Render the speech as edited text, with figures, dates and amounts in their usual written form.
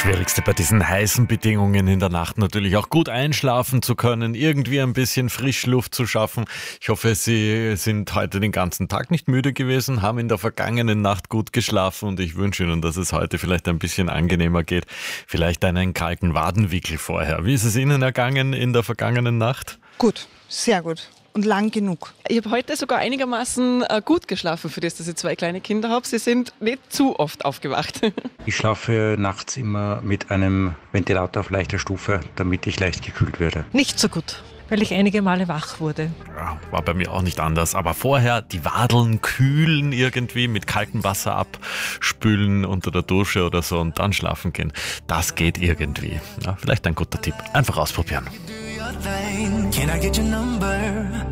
Schwierigste bei diesen heißen Bedingungen in der Nacht natürlich auch gut einschlafen zu können, irgendwie ein bisschen Frischluft zu schaffen. Ich hoffe, Sie sind heute den ganzen Tag nicht müde gewesen, haben in der vergangenen Nacht gut geschlafen und ich wünsche Ihnen, dass es heute vielleicht ein bisschen angenehmer geht. Vielleicht einen kalten Wadenwickel vorher. Wie ist es Ihnen ergangen in der vergangenen Nacht? Gut, sehr gut. Und lang genug. Ich habe heute sogar einigermaßen gut geschlafen, für das, dass ich 2 kleine Kinder habe. Sie sind nicht zu oft aufgewacht. Ich schlafe nachts immer mit einem Ventilator auf leichter Stufe, damit ich leicht gekühlt werde. Nicht so gut, weil ich einige Male wach wurde. Ja, war bei mir auch nicht anders. Aber vorher die Wadeln kühlen irgendwie, mit kaltem Wasser abspülen unter der Dusche oder so und dann schlafen gehen. Das geht irgendwie. Ja, vielleicht ein guter Tipp. Einfach ausprobieren. Can I get your number?